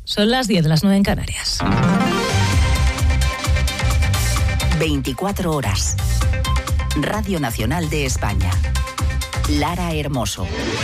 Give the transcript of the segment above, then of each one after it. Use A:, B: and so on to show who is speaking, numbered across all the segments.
A: Son las 10, las 9 en Canarias.
B: 24 horas. Radio Nacional de España. Lara Hermoso.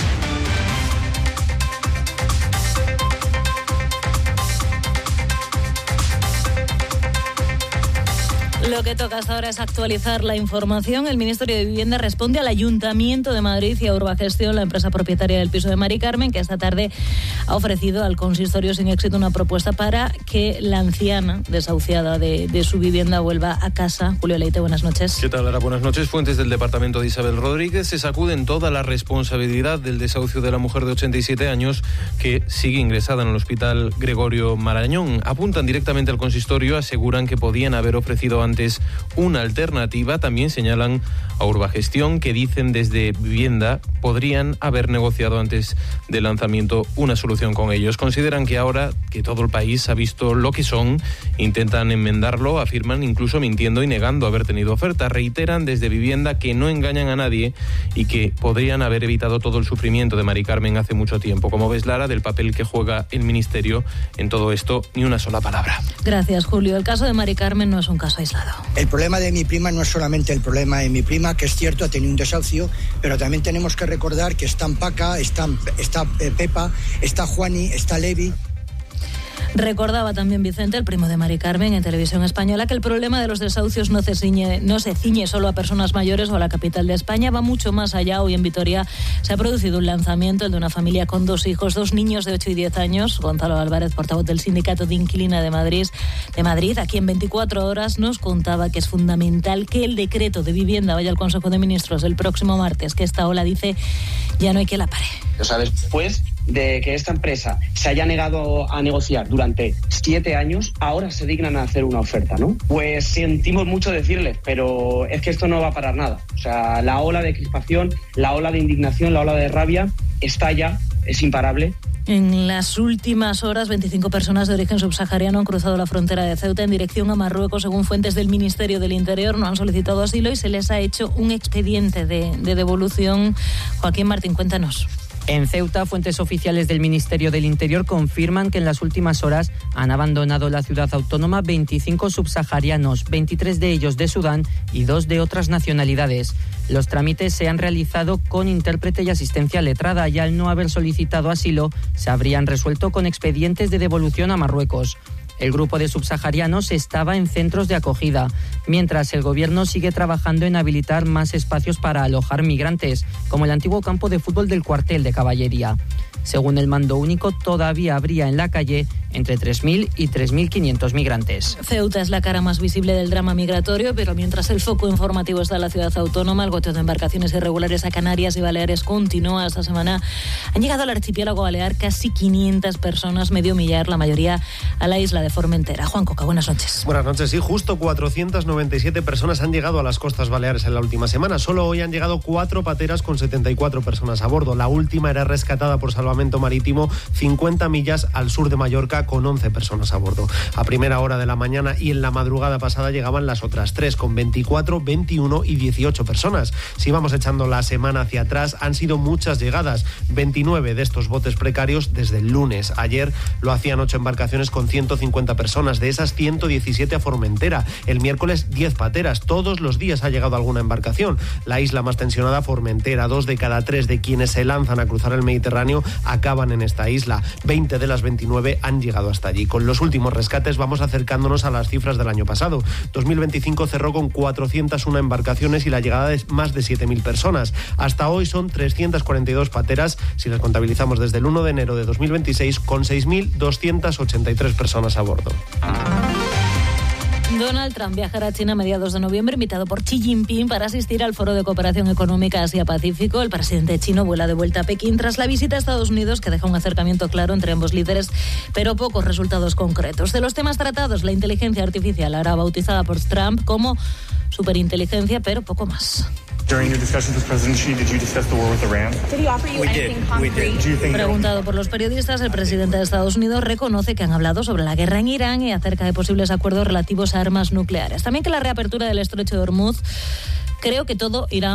A: Lo que toca hasta ahora es actualizar la información. El Ministerio de Vivienda responde al Ayuntamiento de Madrid y a Urbagestión, la empresa propietaria del piso de Mari Carmen, que esta tarde ha ofrecido al consistorio sin éxito una propuesta para que la anciana desahuciada de su vivienda vuelva a casa. Julio Leite, buenas noches.
C: ¿Qué tal, Lara? Buenas noches. Fuentes del departamento de Isabel Rodríguez se sacuden toda la responsabilidad del desahucio de la mujer de 87 años que sigue ingresada en el hospital Gregorio Marañón. Apuntan directamente al consistorio, aseguran que podían haber ofrecido antes una alternativa. También señalan a Urbagestión que dicen desde Vivienda podrían haber negociado antes del lanzamiento una solución con ellos. Consideran que ahora que todo el país ha visto lo que son, intentan enmendarlo, afirman incluso mintiendo y negando haber tenido oferta. Reiteran desde Vivienda que no engañan a nadie y que podrían haber evitado todo el sufrimiento de Mari Carmen hace mucho tiempo. Como ves, Lara, del papel que juega el Ministerio en todo esto, ni una sola palabra.
A: Gracias, Julio. El caso de Mari Carmen no es un caso aislado.
D: El problema de mi prima no es solamente el problema de mi prima, que es cierto, ha tenido un desahucio, pero también tenemos que recordar que están Paca, está Pepa, está Juani, está Levi.
A: Recordaba también Vicente, el primo de Mari Carmen, en Televisión Española, que el problema de los desahucios no se ciñe solo a personas mayores o a la capital de España, va mucho más allá. Hoy en Vitoria se ha producido un lanzamiento, el de una familia con 2 hijos, 2 niños de 8 y 10 años. Gonzalo Álvarez, portavoz del Sindicato de Inquilina de Madrid, aquí en 24 horas nos contaba que es fundamental que el decreto de vivienda vaya al Consejo de Ministros el próximo martes, que esta ola, dice, ya no hay que la pare.
E: O sea, después de que esta empresa se haya negado a negociar durante 7 años, ahora se dignan a hacer una oferta, ¿no? Pues sentimos mucho decirles, pero es que esto no va a parar nada. O sea, la ola de crispación, la ola de indignación, la ola de rabia está ya, es imparable.
A: En las últimas horas, 25 personas de origen subsahariano han cruzado la frontera de Ceuta en dirección a Marruecos. Según fuentes del Ministerio del Interior, no han solicitado asilo y se les ha hecho un expediente de devolución. Joaquín Martín, cuéntanos.
F: En Ceuta, fuentes oficiales del Ministerio del Interior confirman que en las últimas horas han abandonado la ciudad autónoma 25 subsaharianos, 23 de ellos de Sudán y 2 de otras nacionalidades. Los trámites se han realizado con intérprete y asistencia letrada y al no haber solicitado asilo, se habrían resuelto con expedientes de devolución a Marruecos. El grupo de subsaharianos estaba en centros de acogida, mientras el gobierno sigue trabajando en habilitar más espacios para alojar migrantes, como el antiguo campo de fútbol del cuartel de Caballería. Según el mando único, todavía habría en la calle entre 3.000 y 3.500 migrantes.
A: Ceuta es la cara más visible del drama migratorio, pero mientras el foco informativo está en la ciudad autónoma, el goteo de embarcaciones irregulares a Canarias y Baleares continúa. Esta semana han llegado al archipiélago balear casi 500 personas, medio millar, la mayoría a la isla de Formentera. Juan Coca, buenas noches.
G: Buenas noches. Sí, justo 497 personas han llegado a las costas baleares en la última semana. Solo hoy han llegado 4 pateras con 74 personas a bordo. La última era rescatada por salvamento marítimo 50 millas al sur de Mallorca con 11 personas a bordo. A primera hora de la mañana y en la madrugada pasada llegaban las otras 3 con 24, 21 y 18 personas. Si vamos echando la semana hacia atrás, han sido muchas llegadas. 29 de estos botes precarios desde el lunes. Ayer lo hacían 8 embarcaciones con 150 personas. De esas, 117 a Formentera. El miércoles, 10 pateras. Todos los días ha llegado alguna embarcación. La isla más tensionada, Formentera. 2 de cada 3 de quienes se lanzan a cruzar el Mediterráneo acaban en esta isla. 20 de las 29 han llegado hasta allí. Con los últimos rescates vamos acercándonos a las cifras del año pasado. 2025 cerró con 401 embarcaciones y la llegada de más de 7.000 personas. Hasta hoy son 342 pateras, si las contabilizamos desde el 1 de enero de 2026, con 6.283 personas a bordo.
A: Donald Trump viajará a China a mediados de noviembre, invitado por Xi Jinping para asistir al Foro de Cooperación Económica Asia-Pacífico. El presidente chino vuela de vuelta a Pekín tras la visita a Estados Unidos, que deja un acercamiento claro entre ambos líderes, pero pocos resultados concretos. De los temas tratados, la inteligencia artificial, ahora bautizada por Trump como superinteligencia, pero poco más.
H: During your discussions with President Xi, did you discuss the war with Iran?
I: Did he offer you anything concrete?
A: Preguntado por los periodistas, el presidente de Estados Unidos reconoce que han hablado sobre la guerra en Irán y acerca de posibles acuerdos relativos a armas nucleares. También que la reapertura del estrecho de Hormuz, creo que todo irá